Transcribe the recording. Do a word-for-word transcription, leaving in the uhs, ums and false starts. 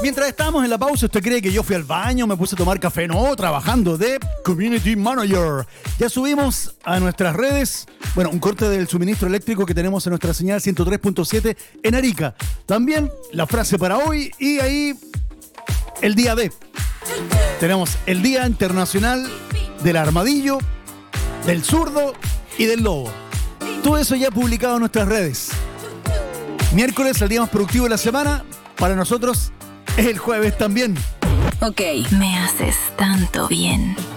Mientras estábamos en la pausa, ¿usted cree que yo fui al baño, me puse a tomar café? No, trabajando de Community Manager. Ya subimos a nuestras redes, bueno, un corte del suministro eléctrico que tenemos en nuestra señal ciento tres punto siete en Arica. También la frase para hoy y ahí el día de. Tenemos el Día Internacional del Armadillo, del Zurdo y del Lobo. Todo eso ya publicado en nuestras redes. Miércoles, el día más productivo de la semana. Para nosotros es el jueves también. Ok, me haces tanto bien.